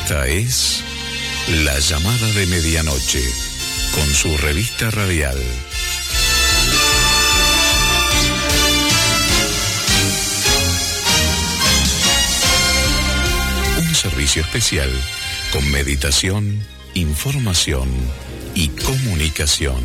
Esta es La Llamada de Medianoche, con su revista radial. Un servicio especial con meditación, información y comunicación.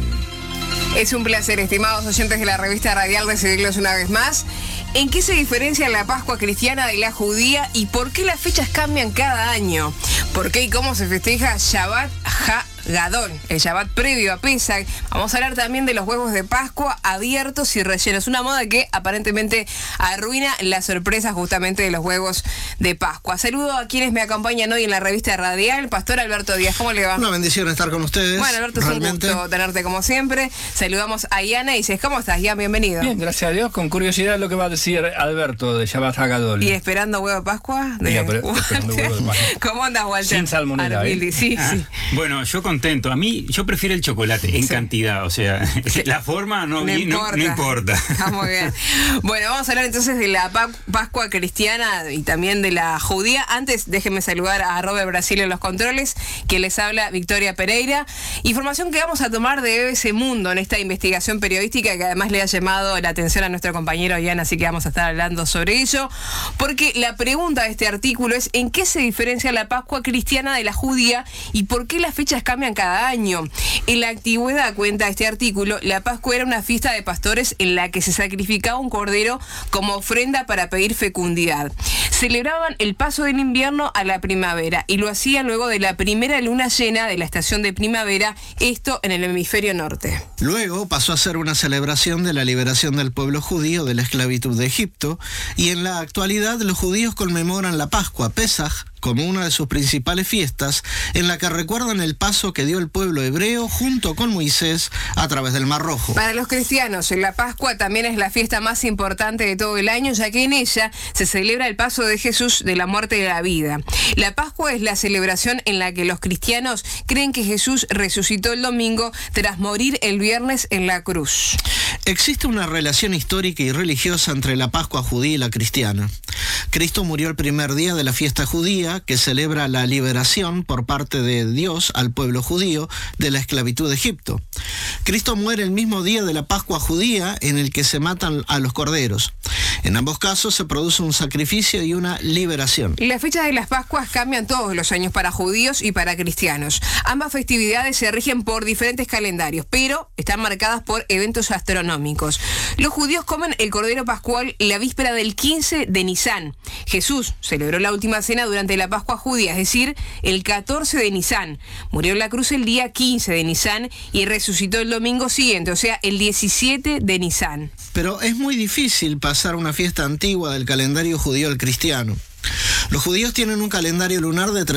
Es un placer, estimados oyentes de la revista radial, recibirlos una vez más. ¿En qué se diferencia la Pascua cristiana de la judía y por qué las fechas cambian cada año? ¿Por qué y cómo se festeja Shabbat HaGadol, el Shabbat previo a Pesach? Vamos a hablar también de los huevos de Pascua abiertos y rellenos, una moda que aparentemente arruina la sorpresa justamente de los huevos de Pascua. Saludo a quienes me acompañan hoy en la revista radial. Pastor Alberto Díaz, ¿cómo le va? Una bendición estar con ustedes. Bueno, Alberto, realmente es un gusto tenerte como siempre. Saludamos a Iana y dices, ¿cómo estás, Ian? Bienvenido. Bien, gracias a Dios. Con curiosidad lo que va a decir Alberto de Shabbat HaGadol. ¿Y esperando huevo de Pascua? Esperando huevo de Pascua. ¿Cómo andas, Walter? Sin salmonela, sí. Bueno, yo contento. A mí, yo prefiero el chocolate en cantidad. O sea, la forma no importa. Está muy bien. Bueno, vamos a hablar entonces de la Pascua cristiana y también de la judía. Antes, déjenme saludar a Robert Brasil en los controles, que les habla Victoria Pereira. Información que vamos a tomar de BBC Mundo en esta investigación periodística que además le ha llamado la atención a nuestro compañero Ian, así que vamos a estar hablando sobre ello, porque la pregunta de este artículo es ¿en qué se diferencia la Pascua cristiana de la judía y por qué las fechas cambian cada año? En la antigüedad, cuenta este artículo, la Pascua era una fiesta de pastores en la que se sacrificaba un cordero como ofrenda para pedir fecundidad. Celebraban el paso del invierno a la primavera y lo hacían luego de la primera luna llena de la estación de primavera, esto en el hemisferio norte. Luego pasó a ser una celebración de la liberación del pueblo judío de la esclavitud de Egipto, y en la actualidad los judíos conmemoran la Pascua, Pesach, como una de sus principales fiestas, en la que recuerdan el paso que dio el pueblo hebreo junto con Moisés a través del Mar Rojo. Para los cristianos, la Pascua también es la fiesta más importante de todo el año, ya que en ella se celebra el paso de Jesús de la muerte a la vida. La Pascua es la celebración en la que los cristianos creen que Jesús resucitó el domingo tras morir el viernes en la cruz. Existe una relación histórica y religiosa entre la Pascua judía y la cristiana. Cristo murió el primer día de la fiesta judía, que celebra la liberación por parte de Dios al pueblo judío de la esclavitud de Egipto. Cristo muere el mismo día de la Pascua judía en el que se matan a los corderos. En ambos casos se produce un sacrificio y una liberación. Las fechas de las Pascuas cambian todos los años para judíos y para cristianos. Ambas festividades se rigen por diferentes calendarios, pero están marcadas por eventos astronómicos. Los judíos comen el cordero pascual la víspera del 15 de Nisán. Jesús celebró la última cena durante la Pascua judía, es decir, el 14 de Nisán. Murió en la cruz el día 15 de Nisán y resucitó el domingo siguiente, o sea, el 17 de Nisán. Pero es muy difícil pasar una fiesta antigua del calendario judío al cristiano. Los judíos tienen un calendario lunar de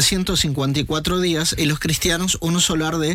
354 días y los cristianos uno solar de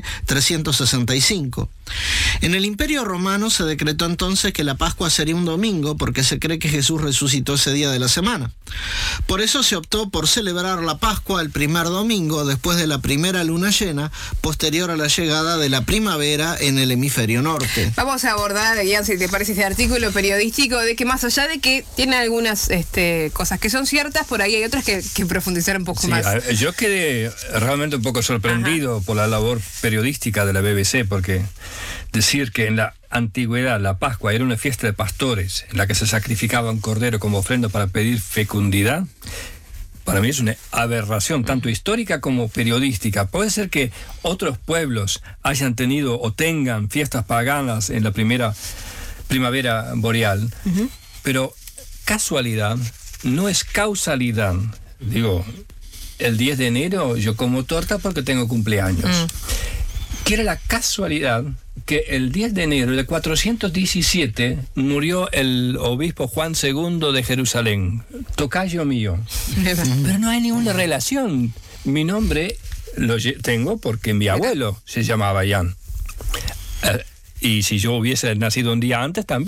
365. En el Imperio Romano se decretó entonces que la Pascua sería un domingo porque se cree que Jesús resucitó ese día de la semana. Por eso se optó por celebrar la Pascua el primer domingo después de la primera luna llena, posterior a la llegada de la primavera en el hemisferio norte. Vamos a abordar, Ian, si te parece, este artículo periodístico de que más allá de que tiene algunas cosas que son ciertas, por ahí hay otras que profundizar un poco más. Yo quedé realmente un poco sorprendido por la labor periodística de la BBC, porque decir que en la antigüedad la Pascua era una fiesta de pastores en la que se sacrificaba un cordero como ofrenda para pedir fecundidad, para mí es una aberración, tanto histórica como periodística. Puede ser que otros pueblos hayan tenido o tengan fiestas paganas en la primera primavera boreal, pero casualidad no es causalidad. Digo, el 10 de enero yo como torta porque tengo cumpleaños. Que era la casualidad que el 10 de enero de 417 murió el obispo Juan II de Jerusalén, tocayo mío. Pero no hay ninguna relación. Mi nombre lo tengo porque mi abuelo se llamaba Jan. Y si yo hubiese nacido un día antes también.